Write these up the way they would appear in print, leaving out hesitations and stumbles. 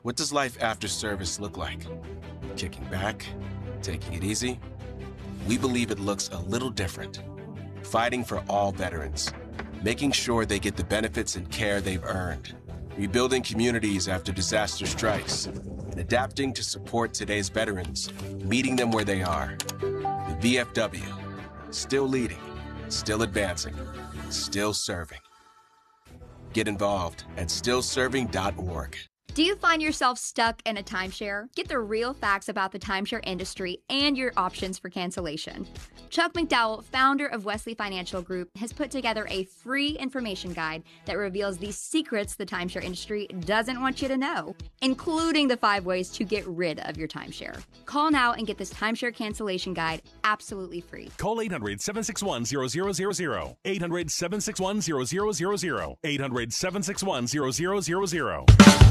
What does life after service look like? Kicking back? Taking it easy? We believe it looks a little different. Fighting for all veterans. Making sure they get the benefits and care they've earned. Rebuilding communities after disaster strikes. And adapting to support today's veterans. Meeting them where they are. The VFW. Still leading. Still advancing. Still serving. Get involved at stillserving.org. Do you find yourself stuck in a timeshare? Get the real facts about the timeshare industry and your options for cancellation. Chuck McDowell, founder of Wesley Financial Group, has put together a free information guide that reveals the secrets the timeshare industry doesn't want you to know, including the 5 ways to get rid of your timeshare. Call now and get this timeshare cancellation guide absolutely free. Call 800-761-0000. 800-761-0000. 800-761-0000.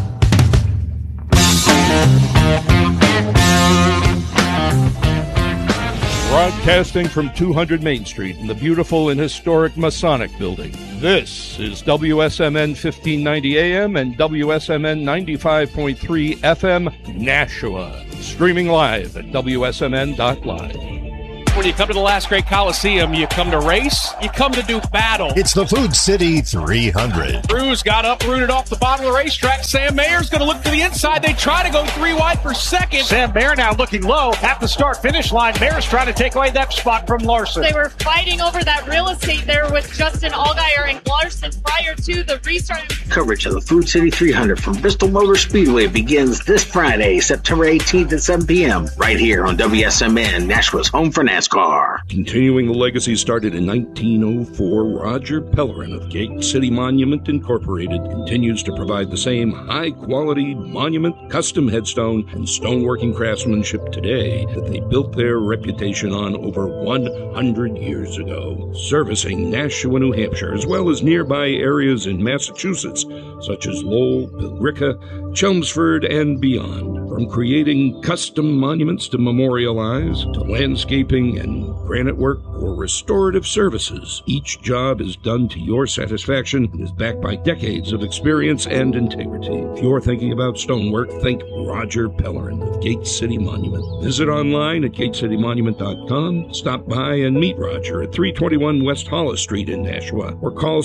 Broadcasting from 200 Main Street in the beautiful and historic Masonic Building. This is WSMN 1590 AM and WSMN 95.3 FM Nashua. Streaming live at WSMN.live. When you come to the last great Coliseum, you come to race, you come to do battle. It's the Food City 300. Cruz got uprooted off the bottom of the racetrack. Sam Mayer's going to look to the inside. They try to go 3 wide for second. Sam Mayer now looking low at the start-finish line. Mayer's trying to take away that spot from Larson. They were fighting over that real estate there with Justin Allgaier and Larson prior to the restart. Coverage of the Food City 300 from Bristol Motor Speedway begins this Friday, September 18th at 7 p.m. right here on WSMN, Nashua's home for NASCAR. Continuing the legacy started in 1904, Roger Pellerin of Gate City Monument Incorporated continues to provide the same high-quality monument, custom headstone, and stoneworking craftsmanship today that they built their reputation on over 100 years ago, servicing Nashua, New Hampshire, as well as nearby areas in Massachusetts, such as Lowell, Billerica, Chelmsford, and beyond. From creating custom monuments to memorialize, to landscaping and granite work or restorative services, each job is done to your satisfaction and is backed by decades of experience and integrity. If you're thinking about stonework, think Roger Pellerin of Gate City Monument. Visit online at gatecitymonument.com, stop by and meet Roger at 321 West Hollis Street in Nashua, or call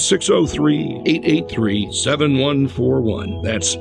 603-883-7141. That's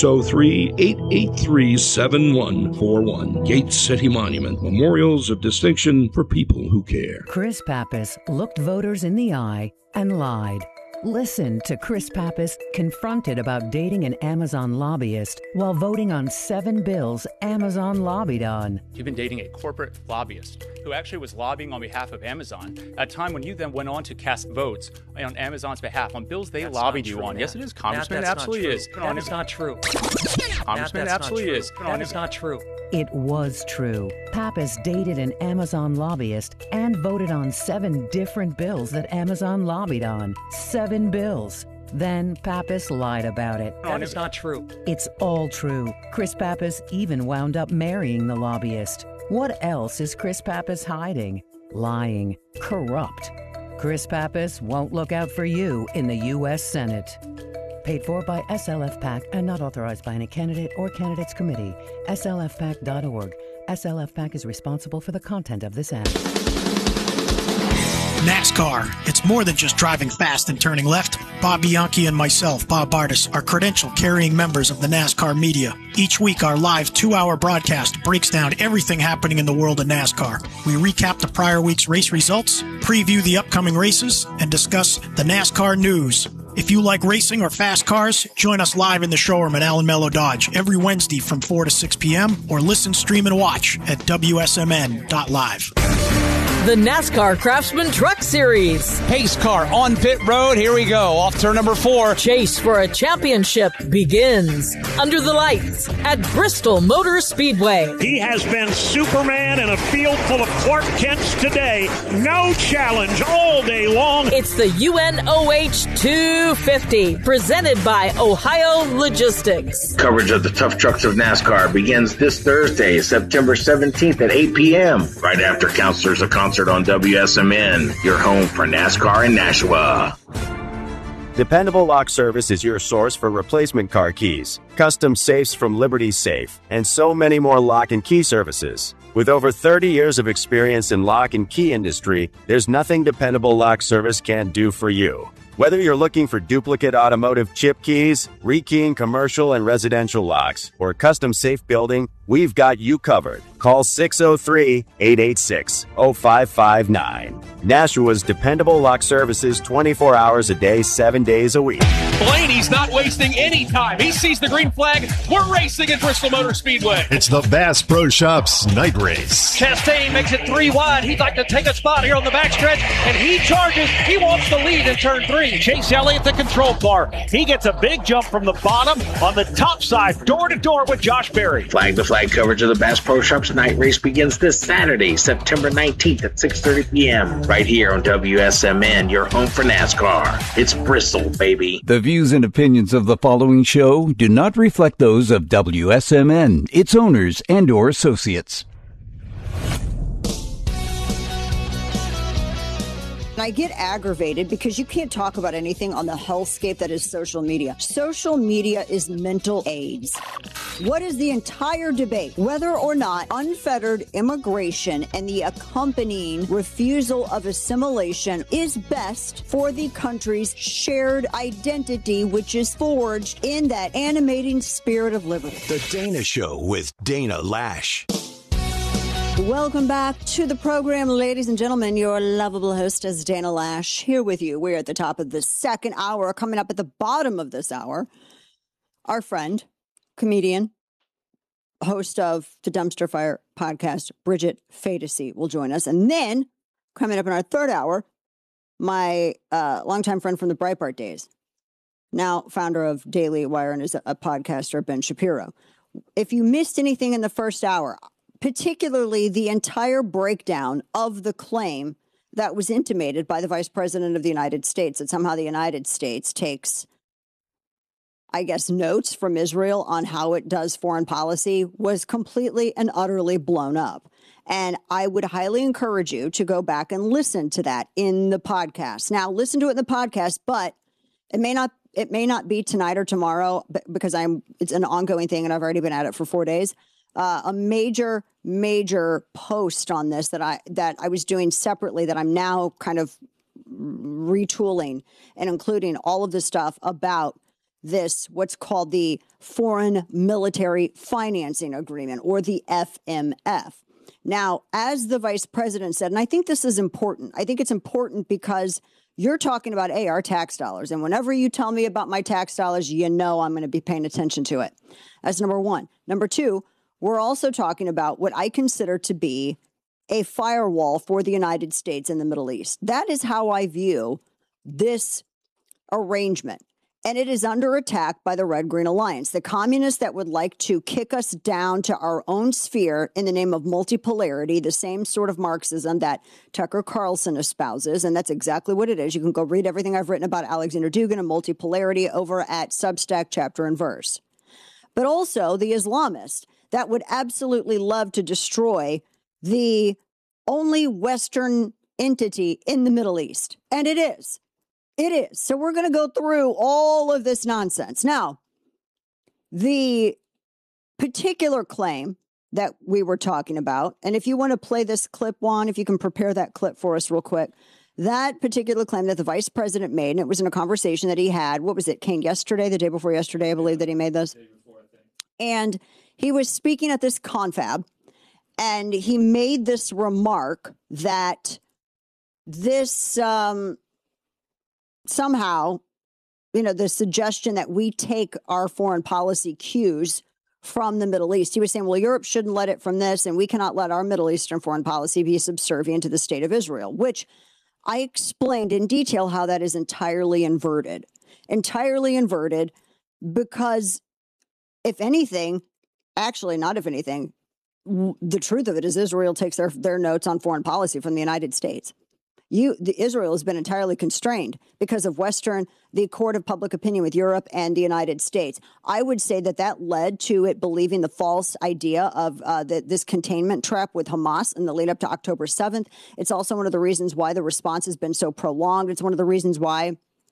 603-883-7141. Gate City Monument, memorials of distinction for people who care. Chris Pappas looked voters in the eye and lied. Listen to Chris Pappas confronted about dating an Amazon lobbyist while voting on 7 bills Amazon lobbied on. You've been dating a corporate lobbyist who actually was lobbying on behalf of Amazon at a time when you then went on to cast votes on Amazon's behalf on bills they lobbied you on. Yes, it is, Congressman. It absolutely is. That is not true. Congressman, it absolutely is. That is not true. It was true. Pappas dated an Amazon lobbyist and voted on 7 different bills that Amazon lobbied on. 7 bills. Then Pappas lied about it. That is not true. It's all true. Chris Pappas even wound up marrying the lobbyist. What else is Chris Pappas hiding? Lying. Corrupt. Chris Pappas won't look out for you in the U.S. Senate. Paid for by SLF PAC and not authorized by any candidate or candidates committee. SLFPAC.org. SLF PAC is responsible for the content of this ad. NASCAR. It's more than just driving fast and turning left. Bob Bianchi and myself, Bob Bartis, are credential-carrying members of the NASCAR media. Each week, our live 2-hour broadcast breaks down everything happening in the world of NASCAR. We recap the prior week's race results, preview the upcoming races, and discuss the NASCAR news. If you like racing or fast cars, join us live in the showroom at Allen Mello Dodge every Wednesday from 4 to 6 p.m. or listen, stream, and watch at WSMN.live. The NASCAR Craftsman Truck Series. Pace car on pit road. Here we go. Off turn number 4. Chase for a championship begins under the lights at Bristol Motor Speedway. He has been Superman in a field full of Clark Kents today. No challenge all day long. It's the UNOH 250 presented by Ohio Logistics. Coverage of the Tough Trucks of NASCAR begins this Thursday, September 17th at 8 p.m. right after Counselors of Concert on WSMN, your home for NASCAR in Nashua. Dependable Lock Service is your source for replacement car keys, custom safes from Liberty Safe, and so many more lock and key services. With over 30 years of experience in lock and key industry, there's nothing Dependable Lock Service can't do for you. Whether you're looking for duplicate automotive chip keys, rekeying commercial and residential locks, or custom safe building, we've got you covered. Call 603-886-0559. Nashua's Dependable Lock Services 24 hours a day, 7 days a week. Blaney's not wasting any time. He sees the green flag. We're racing at Bristol Motor Speedway. It's the Bass Pro Shops night race. Chastain makes it 3 wide. He'd like to take a spot here on the backstretch, and he charges. He wants the lead in turn 3. Chase Elliott, the control car. He gets a big jump from the bottom on the top side, door to door with Josh Berry. Flag-to-flag coverage of the Bass Pro Shops night race begins this Saturday, September 19th at 6:30 p.m. right here on WSMN, your home for NASCAR. It's Bristol, baby. The views and opinions of the following show do not reflect those of WSMN, its owners, and/or associates. I get aggravated because you can't talk about anything on the hellscape that is social media. Social media is mental AIDS. What is the entire debate? Whether or not unfettered immigration and the accompanying refusal of assimilation is best for the country's shared identity, which is forged in that animating spirit of liberty. The Dana Show with Dana Lash. Welcome back to the program, ladies and gentlemen. Your lovable hostess, Dana Lash, here with you. We're at the top of the second hour. Coming up at the bottom of this hour, our friend, comedian, host of the Dumpster Fire podcast, Bridget Phetasy, will join us. And then, coming up in our third hour, my longtime friend from the Breitbart days, now founder of Daily Wire and is a podcaster, Ben Shapiro. If you missed anything in the first hour, particularly the entire breakdown of the claim that was intimated by the Vice President of the United States, that somehow the United States takes, I guess, notes from Israel on how it does foreign policy, was completely and utterly blown up. And I would highly encourage you to go back and listen to that in the podcast. Now, listen to it in the podcast, but it may not be tonight or tomorrow because it's an ongoing thing and I've already been at it for 4 days. A major post on this that I was doing separately that I'm now kind of retooling and including all of the stuff about this, what's called the Foreign Military Financing Agreement, or the FMF. Now, as the vice president said, and I think this is important. I think it's important because you're talking about our tax dollars. And whenever you tell me about my tax dollars, you know I'm going to be paying attention to it. That's number one. Number two, we're also talking about what I consider to be a firewall for the United States in the Middle East. That is how I view this arrangement. And it is under attack by the Red Green Alliance, the communists that would like to kick us down to our own sphere in the name of multipolarity, the same sort of Marxism that Tucker Carlson espouses. And that's exactly what it is. You can go read everything I've written about Alexander Dugin and multipolarity over at Substack Chapter and Verse. But also the Islamists that would absolutely love to destroy the only Western entity in the Middle East. And it is. It is. So we're going to go through all of this nonsense. Now, the particular claim that we were talking about, and if you want to play this clip, Juan, if you can prepare that clip for us real quick, that particular claim that the vice president made, and it was in a conversation that he had, what was it, King, yesterday, the day before yesterday, I believe that he made this. And he was speaking at this confab, and he made this remark that this somehow, the suggestion that we take our foreign policy cues from the Middle East. He was saying, well, Europe shouldn't let it from this, and we cannot let our Middle Eastern foreign policy be subservient to the state of Israel, which I explained in detail how that is entirely inverted. Entirely inverted because, if anything, actually, not if anything, the truth of it is Israel takes their notes on foreign policy from the United States. Israel has been entirely constrained because of the court of public opinion with Europe and the United States. I would say that led to it believing the false idea of this containment trap with Hamas in the lead up to October 7th. It's also one of the reasons why the response has been so prolonged. It's one of the reasons why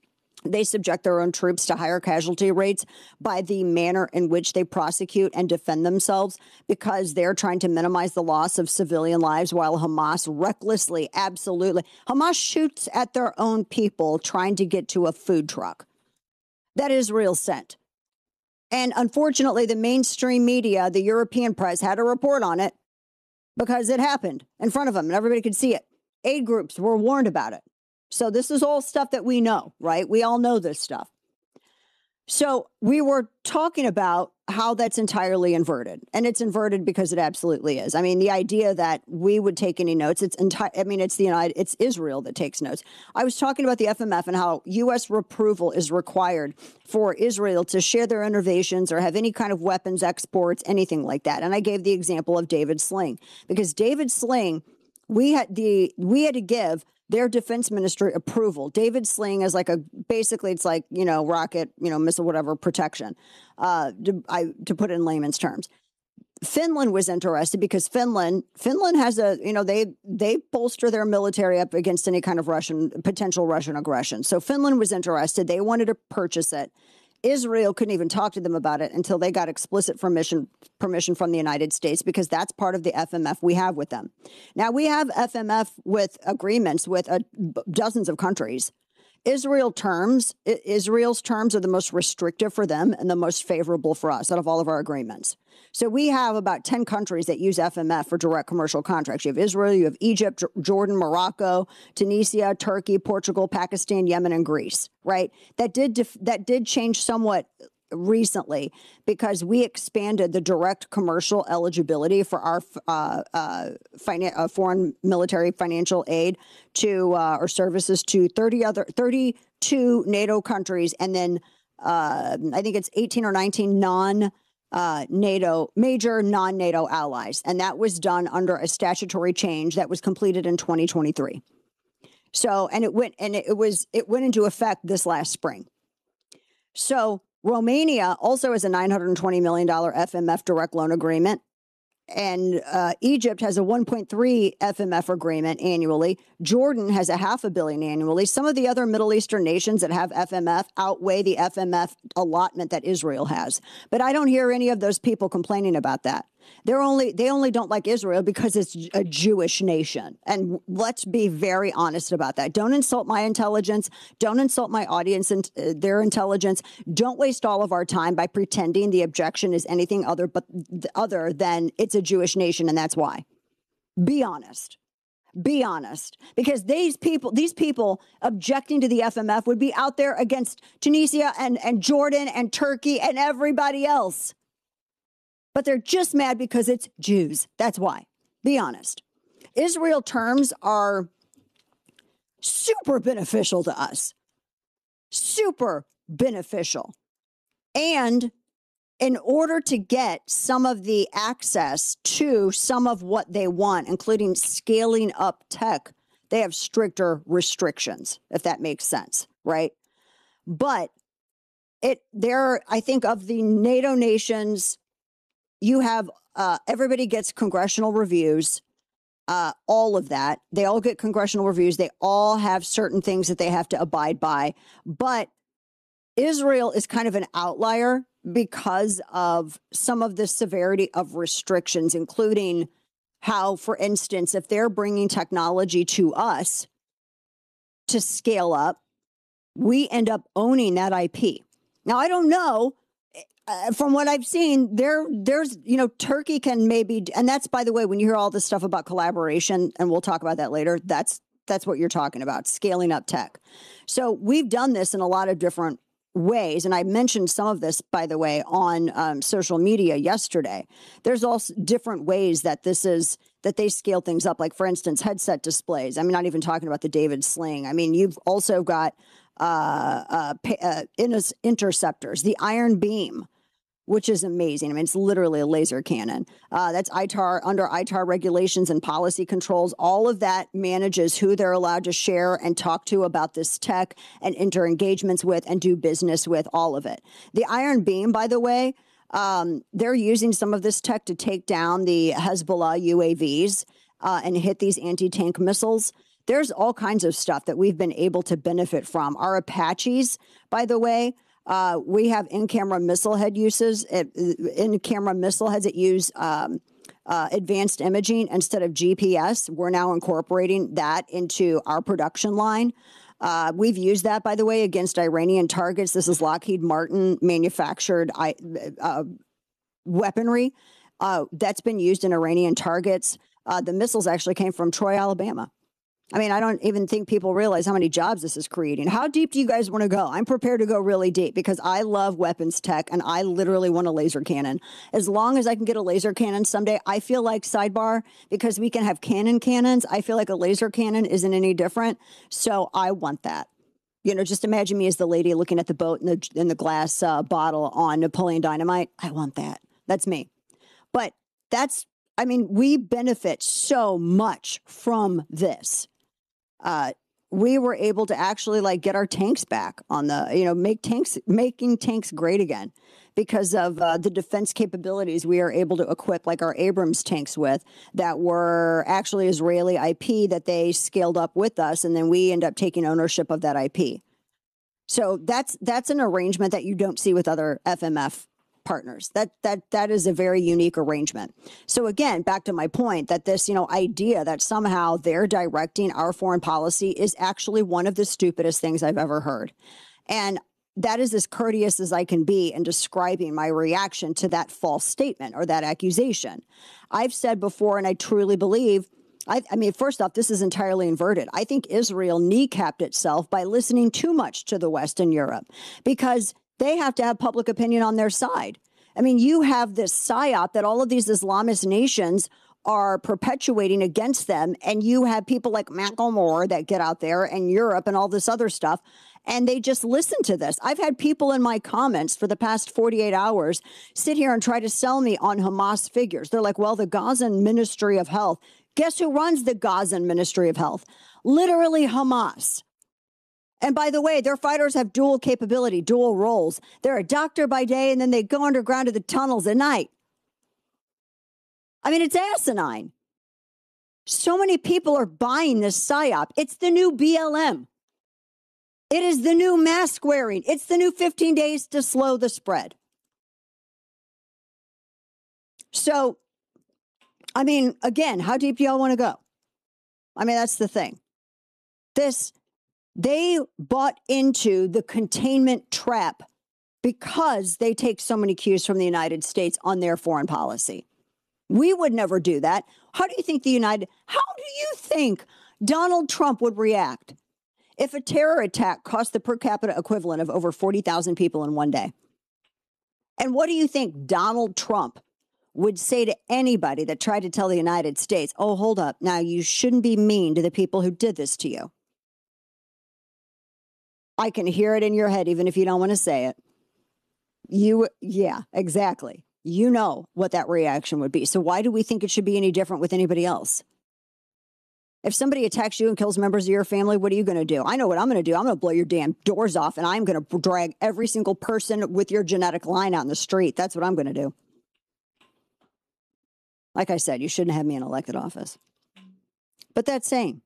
They subject their own troops to higher casualty rates by the manner in which they prosecute and defend themselves, because they're trying to minimize the loss of civilian lives, while Hamas recklessly, absolutely, Hamas shoots at their own people trying to get to a food truck that Israel sent. And unfortunately, the mainstream media, the European press, had a report on it because it happened in front of them and everybody could see it. Aid groups were warned about it. So this is all stuff that we know, right? We all know this stuff. So we were talking about how that's entirely inverted, and it's inverted because it absolutely is. I mean, the idea that we would take any notes, it's Israel that takes notes. I was talking about the FMF and how U.S. approval is required for Israel to share their innovations or have any kind of weapons exports, anything like that. And I gave the example of David Sling, because David Sling, we had to give their defense ministry approval. David Sling is basically it's like, rocket, missile, whatever protection, to put it in layman's terms. Finland was interested because Finland has they bolster their military up against any kind of potential Russian aggression. So Finland was interested. They wanted to purchase it. Israel couldn't even talk to them about it until they got explicit permission from the United States, because that's part of the FMF we have with them. Now, we have FMF with agreements with dozens of countries. Israel's terms are the most restrictive for them and the most favorable for us out of all of our agreements. So we have about 10 countries that use FMF for direct commercial contracts. You have Israel, you have Egypt, Jordan, Morocco, Tunisia, Turkey, Portugal, Pakistan, Yemen, and Greece, right? That did change somewhat recently, because we expanded the direct commercial eligibility for our foreign military financial aid to or services to 32 NATO countries, and then I think it's 18 or 19 major non-NATO allies, and that was done under a statutory change that was completed in 2023. So, and it went into effect this last spring. So Romania also has a $920 million FMF direct loan agreement. And Egypt has a 1.3 FMF agreement annually. Jordan has a $500 million annually. Some of the other Middle Eastern nations that have FMF outweigh the FMF allotment that Israel has. But I don't hear any of those people complaining about that. They only don't like Israel because it's a Jewish nation. And let's be very honest about that. Don't insult my intelligence. Don't insult my audience and their intelligence. Don't waste all of our time by pretending the objection is anything other than it's a Jewish nation, and that's why. Be honest. Be honest. Because these people objecting to the FMF would be out there against Tunisia and Jordan and Turkey and everybody else. But they're just mad because it's Jews. That's why. Be honest. Israel terms are super beneficial to us. Super beneficial. And in order to get some of the access to some of what they want, including scaling up tech, they have stricter restrictions, if that makes sense, right? But I think of the NATO nations, you have everybody gets congressional reviews, all of that. They all get congressional reviews. They all have certain things that they have to abide by. But Israel is kind of an outlier because of some of the severity of restrictions, including how, for instance, if they're bringing technology to us to scale up, we end up owning that IP. Now, I don't know. From what I've seen, there's Turkey can maybe, and that's, by the way, when you hear all this stuff about collaboration, and we'll talk about that later, that's what you're talking about, scaling up tech. So we've done this in a lot of different ways, and I mentioned some of this, by the way, on social media yesterday. There's also different ways that they scale things up, like, for instance, headset displays. I'm not even talking about the David Sling. I mean, you've also got interceptors, the Iron Beam, which is amazing. I mean, it's literally a laser cannon. That's ITAR, under ITAR regulations and policy controls. All of that manages who they're allowed to share and talk to about this tech and enter engagements with and do business with, all of it. The Iron Beam, by the way, they're using some of this tech to take down the Hezbollah UAVs and hit these anti-tank missiles. There's all kinds of stuff that we've been able to benefit from. Our Apaches, by the way, we have in-camera missile head uses. In-camera missile heads that use advanced imaging instead of GPS. We're now incorporating that into our production line. We've used that, by the way, against Iranian targets. This is Lockheed Martin manufactured weaponry that's been used in Iranian targets. The missiles actually came from Troy, Alabama. I mean, I don't even think people realize how many jobs this is creating. How deep do you guys want to go? I'm prepared to go really deep because I love weapons tech and I literally want a laser cannon. As long as I can get a laser cannon someday, I feel like, sidebar, because we can have cannons, I feel like a laser cannon isn't any different. So I want that. You know, just imagine me as the lady looking at the boat in the glass bottle on Napoleon Dynamite. I want that. That's me. But we benefit so much from this. We were able to actually get our tanks back on making tanks great again because of the defense capabilities we are able to equip our Abrams tanks with that were actually Israeli IP that they scaled up with us. And then we end up taking ownership of that IP. So that's an arrangement that you don't see with other FMF partners. That is a very unique arrangement. So again, back to my point that this, idea that somehow they're directing our foreign policy is actually one of the stupidest things I've ever heard. And that is as courteous as I can be in describing my reaction to that false statement or that accusation. I've said before, and I truly believe, first off, this is entirely inverted. I think Israel kneecapped itself by listening too much to the West and Europe because they have to have public opinion on their side. I mean, you have this psyop that all of these Islamist nations are perpetuating against them. And you have people like Macklemore that get out there and Europe and all this other stuff. And they just listen to this. I've had people in my comments for the past 48 hours sit here and try to sell me on Hamas figures. They're like, well, the Gazan Ministry of Health. Guess who runs the Gazan Ministry of Health? Literally Hamas. And by the way, their fighters have dual capability, dual roles. They're a doctor by day, and then they go underground to the tunnels at night. I mean, it's asinine. So many people are buying this psyop. It's the new BLM. It is the new mask wearing. It's the new 15 days to slow the spread. So, again, how deep do y'all want to go? That's the thing. They bought into the containment trap because they take so many cues from the United States on their foreign policy. We would never do that. How do you think Donald Trump would react if a terror attack cost the per capita equivalent of over 40,000 people in one day? And what do you think Donald Trump would say to anybody that tried to tell the United States, oh, hold up, now you shouldn't be mean to the people who did this to you? I can hear it in your head, even if you don't want to say it. Yeah, exactly. You know what that reaction would be. So why do we think it should be any different with anybody else? If somebody attacks you and kills members of your family, what are you going to do? I know what I'm going to do. I'm going to blow your damn doors off, and I'm going to drag every single person with your genetic line out in the street. That's what I'm going to do. Like I said, you shouldn't have me in elected office. But that's saying,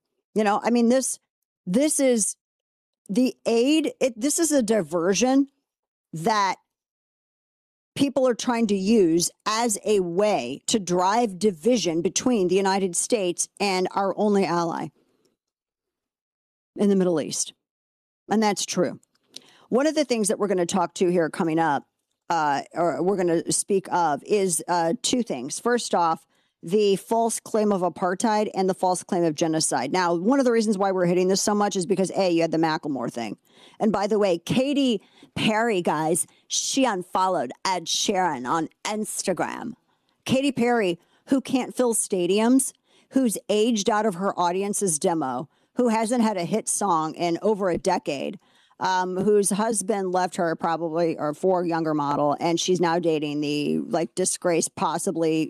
this is the aid. This is a diversion that people are trying to use as a way to drive division between the United States and our only ally in the Middle East. And that's true. One of the things that we're going to talk to here coming up, or we're going to speak of, is two things. First off, the false claim of apartheid and the false claim of genocide. Now, one of the reasons why we're hitting this so much is because, A, you had the Macklemore thing. And by the way, Katy Perry, guys, she unfollowed Ed Sheeran on Instagram. Katy Perry, who can't fill stadiums, who's aged out of her audience's demo, who hasn't had a hit song in over a decade, whose husband left her probably, or for a younger model, and she's now dating the disgraced, possibly,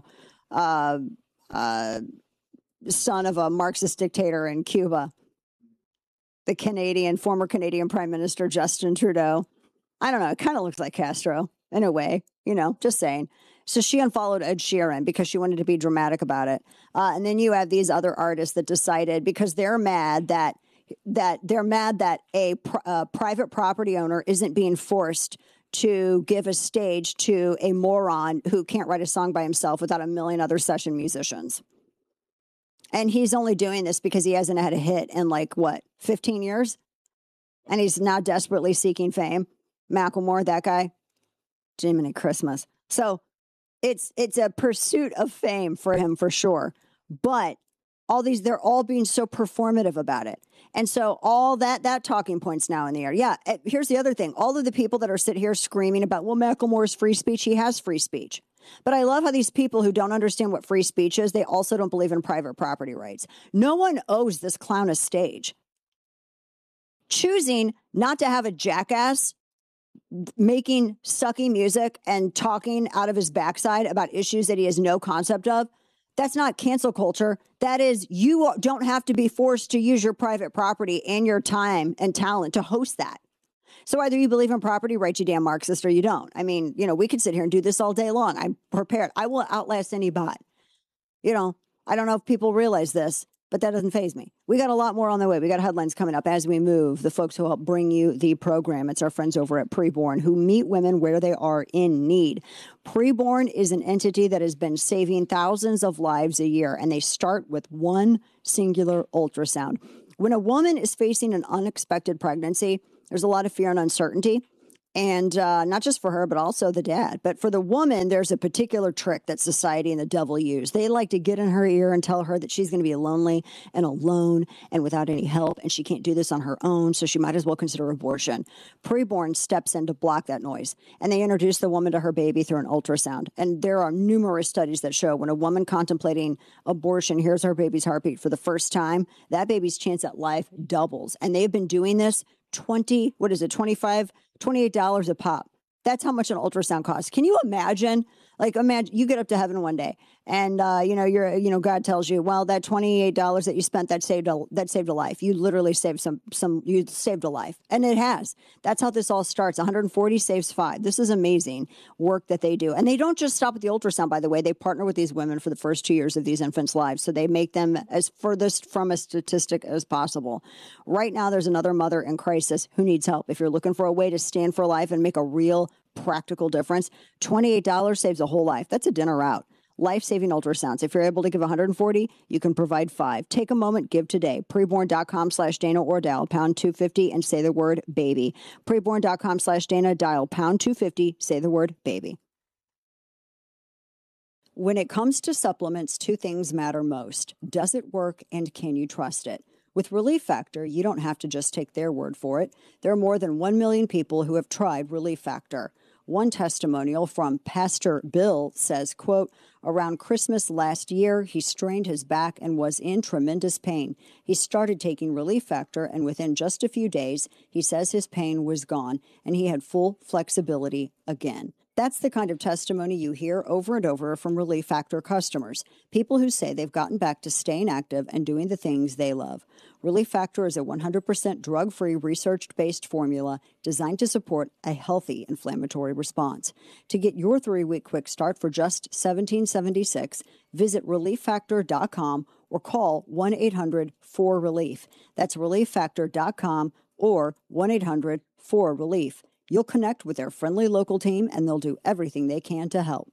son of a Marxist dictator in Cuba, the former Canadian Prime Minister Justin Trudeau. I don't know. It kind of looks like Castro in a way, just saying. So she unfollowed Ed Sheeran because she wanted to be dramatic about it. And then you have these other artists that decided, because they're mad that a private property owner isn't being forced to give a stage to a moron who can't write a song by himself without a million other session musicians. And he's only doing this because he hasn't had a hit in 15 years? And he's now desperately seeking fame. Macklemore, that guy, Jiminy Christmas. So it's a pursuit of fame for him for sure. But they're all being so performative about it. And so all that talking points now in the air. Yeah, here's the other thing. All of the people that are sitting here screaming about, well, Macklemore's free speech, he has free speech. But I love how these people who don't understand what free speech is, they also don't believe in private property rights. No one owes this clown a stage. Choosing not to have a jackass making sucky music and talking out of his backside about issues that he has no concept of, that's not cancel culture. That is, you don't have to be forced to use your private property and your time and talent to host that. So either you believe in property rights, you damn Marxist, or you don't. I mean, we could sit here and do this all day long. I'm prepared. I will outlast any bot. I don't know if people realize this, but that doesn't faze me. We got a lot more on the way. We got headlines coming up as we move. The folks who help bring you the program, it's our friends over at Preborn, who meet women where they are in need. Preborn is an entity that has been saving thousands of lives a year, and they start with one singular ultrasound. When a woman is facing an unexpected pregnancy, there's a lot of fear and uncertainty. And not just for her, but also the dad. But for the woman, there's a particular trick that society and the devil use. They like to get in her ear and tell her that she's going to be lonely and alone and without any help, and she can't do this on her own, so she might as well consider abortion. Preborn steps in to block that noise, and they introduce the woman to her baby through an ultrasound. And there are numerous studies that show when a woman contemplating abortion hears her baby's heartbeat for the first time, that baby's chance at life doubles. And they've been doing this $28 a pop. That's how much an ultrasound costs. Can you imagine? Imagine you get up to heaven one day and, God tells you, well, that $28 that you spent, that saved a life. You literally saved you saved a life. And it has. That's how this all starts. 140 saves 5. This is amazing work that they do. And they don't just stop at the ultrasound, by the way. They partner with these women for the first 2 years of these infants' lives. So they make them as furthest from a statistic as possible. Right now, there's another mother in crisis who needs help. If you're looking for a way to stand for life and make a real practical difference, $28 saves a whole life. That's a dinner out. Life-saving ultrasounds. If you're able to give 140, you can provide 5. Take a moment, give today. Preborn.com/Dana or dial pound 250 and say the word baby. Preborn.com/Dana, dial pound 250, say the word baby. When it comes to supplements, 2 things matter most. Does it work and can you trust it? With Relief Factor, you don't have to just take their word for it. There are more than 1 million people who have tried Relief Factor. One testimonial from Pastor Bill says, quote, around Christmas last year, he strained his back and was in tremendous pain. He started taking Relief Factor, and within just a few days, he says his pain was gone and he had full flexibility again. That's the kind of testimony you hear over and over from Relief Factor customers, people who say they've gotten back to staying active and doing the things they love. Relief Factor is a 100% drug-free, research-based formula designed to support a healthy inflammatory response. To get your 3-week quick start for just $17.76, visit ReliefFactor.com or call 1-800-4RELIEF. That's ReliefFactor.com or 1-800-4RELIEF. You'll connect with their friendly local team, and they'll do everything they can to help.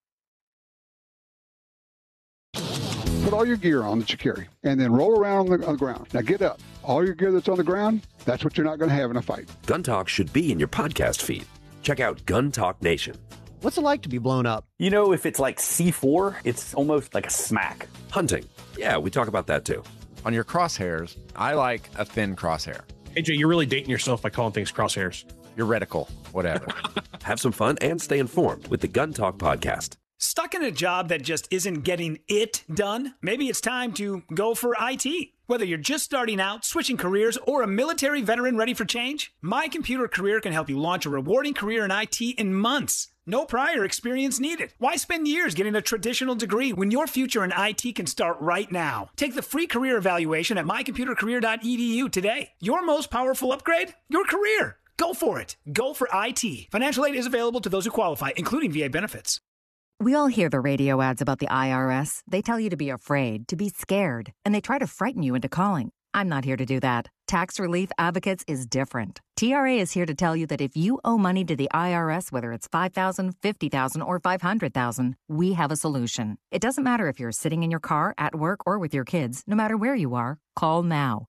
Put all your gear on that you carry, and then roll around on the ground. Now get up. All your gear that's on the ground, that's what you're not going to have in a fight. Gun Talk should be in your podcast feed. Check out Gun Talk Nation. What's it like to be blown up? If it's like C4, it's almost like a smack. Hunting. Yeah, we talk about that too. On your crosshairs, I like a thin crosshair. AJ, you're really dating yourself by calling things crosshairs. Your reticle, whatever. Have some fun and stay informed with the Gun Talk podcast. Stuck in a job that just isn't getting it done? Maybe it's time to go for IT. Whether you're just starting out, switching careers, or a military veteran ready for change, My Computer Career can help you launch a rewarding career in IT in months. No prior experience needed. Why spend years getting a traditional degree when your future in IT can start right now? Take the free career evaluation at mycomputercareer.edu today. Your most powerful upgrade? Your career. Go for it. Go for IT. Financial aid is available to those who qualify, including VA benefits. We all hear the radio ads about the IRS. They tell you to be afraid, to be scared, and they try to frighten you into calling. I'm not here to do that. Tax Relief Advocates is different. TRA is here to tell you that if you owe money to the IRS, whether it's $5,000, $50,000, or $500,000, we have a solution. It doesn't matter if you're sitting in your car, at work, or with your kids. No matter where you are, call now.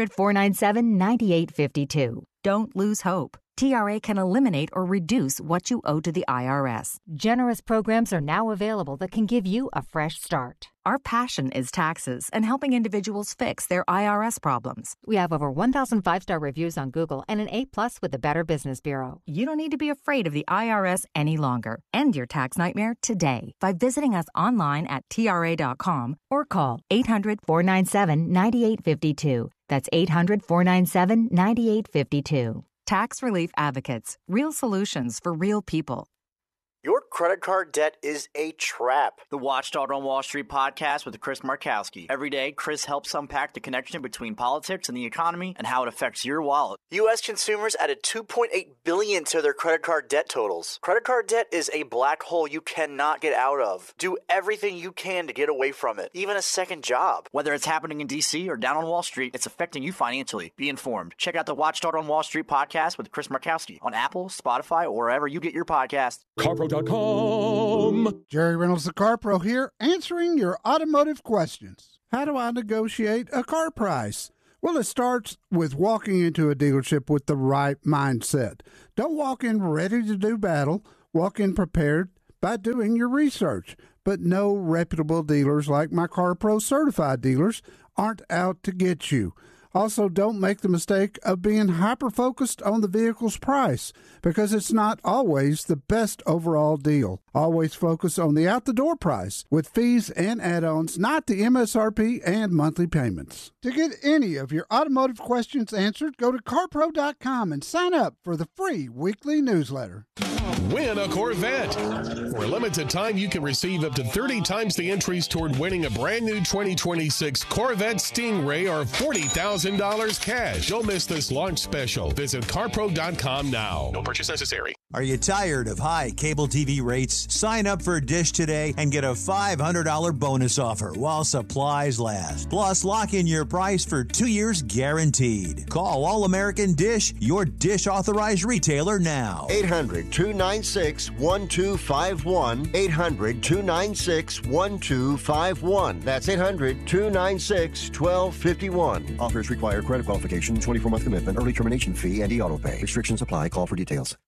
800-497-9852. Don't lose hope. TRA can eliminate or reduce what you owe to the IRS. Generous programs are now available that can give you a fresh start. Our passion is taxes and helping individuals fix their IRS problems. We have over 1,000 5-star reviews on Google and an A+ with the Better Business Bureau. You don't need to be afraid of the IRS any longer. End your tax nightmare today by visiting us online at TRA.com or call 800-497-9852. That's 800-497-9852. Tax Relief Advocates. Real solutions for real people. Your credit card debt is a trap. The Watchdog on Wall Street podcast with Chris Markowski. Every day, Chris helps unpack the connection between politics and the economy and how it affects your wallet. U.S. consumers added $2.8 billion to their credit card debt totals. Credit card debt is a black hole you cannot get out of. Do everything you can to get away from it, even a second job. Whether it's happening in D.C. or down on Wall Street, it's affecting you financially. Be informed. Check out the Watchdog on Wall Street podcast with Chris Markowski on Apple, Spotify, or wherever you get your podcast. CarPro.com. Jerry Reynolds, the Car Pro here, answering your automotive questions. How do I negotiate a car price? Well, it starts with walking into a dealership with the right mindset. Don't walk in ready to do battle. Walk in prepared by doing your research. But no reputable dealers like my Car Pro certified dealers aren't out to get you. Also, don't make the mistake of being hyper-focused on the vehicle's price because it's not always the best overall deal. Always focus on the out-the-door price with fees and add-ons, not the MSRP and monthly payments. To get any of your automotive questions answered, go to CarPro.com and sign up for the free weekly newsletter. Win a Corvette. For a limited time, you can receive up to 30 times the entries toward winning a brand new 2026 Corvette Stingray or $40,000 cash. Don't miss this launch special. Visit CarPro.com now. No purchase necessary. Are you tired of high cable TV rates? Sign up for Dish today and get a $500 bonus offer while supplies last. Plus, lock in your price for 2 years guaranteed. Call All American Dish, your Dish authorized retailer now. 800-296-1251. 800-296-1251. That's 800-296-1251. Offers require credit qualification, 24-month commitment, early termination fee, and e-auto pay. Restrictions apply. Call for details.